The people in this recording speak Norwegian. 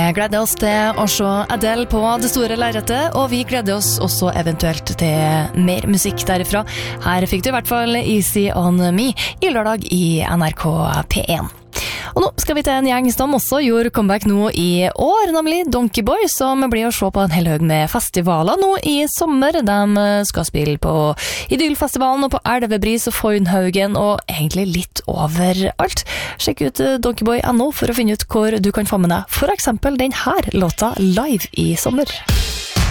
gleder oss til å se Adele på det store lerretet, og vi gleder oss også eventuelt til mer musikk derifra. Her fikk du i hvert fall Easy on Me i lørdag i NRK P1. Og nå skal vi til en gjeng som også gjorde comeback nå i år, nemlig Donkey Boy, som blir å se på en hel høg med festivaler nå i sommer. De skal spille på Idylfestivalen og på Elvebris og Foynhaugen, og egentlig litt overalt. Sjekk ut donkeyboy.no for å finne ut hvor du kan få med deg for eksempel den her låta live i sommer.